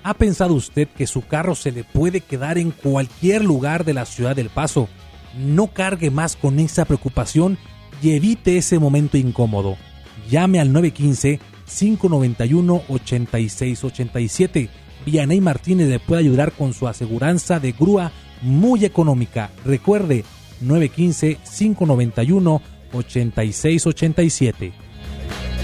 ¿Ha pensado usted que su carro se le puede quedar en cualquier lugar de la ciudad del Paso? No cargue más con esa preocupación y evite ese momento incómodo. Llame al 915-591-8687. Vianey Martínez le puede ayudar con su aseguranza de grúa muy económica. Recuerde, 915-591-8687.